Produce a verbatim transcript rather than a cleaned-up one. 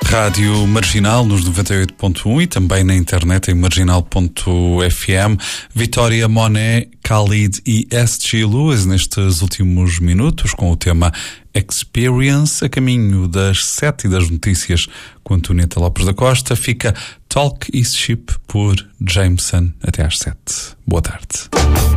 Rádio Marginal nos noventa e oito ponto um e também na internet em marginal ponto f m. Vitória Monet, Khalid e S G Lewis nestes últimos minutos com o tema Experience. A caminho das sete e das notícias com Antonieta Lopes da Costa fica Talk is Cheap por Jameson até às sete. Boa tarde.